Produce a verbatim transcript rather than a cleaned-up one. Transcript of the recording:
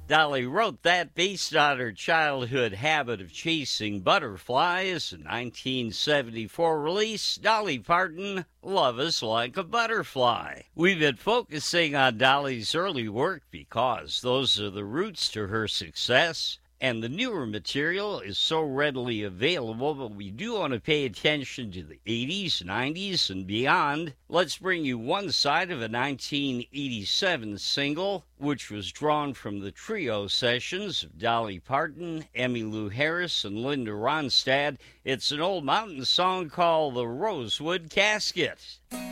Dolly wrote that based on her childhood habit of chasing butterflies. In nineteen seventy-four release, Dolly Parton, Love Is Like a Butterfly. We've been focusing on Dolly's early work because those are the roots to her success. And the newer material is so readily available, but we do want to pay attention to the eighties, nineties, and beyond. Let's bring you one side of a nineteen eighty-seven single, which was drawn from the trio sessions of Dolly Parton, Emmylou Harris, and Linda Ronstadt. It's an old mountain song called The Rosewood Casket.